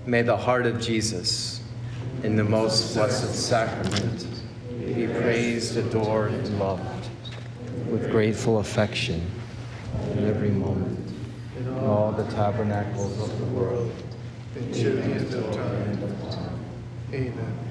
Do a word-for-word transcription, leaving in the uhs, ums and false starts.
May the heart of Jesus, in the most blessed sacrament, be praised, adored, and loved with grateful affection in every moment, in all the tabernacles of the world, until the end of time. Amen.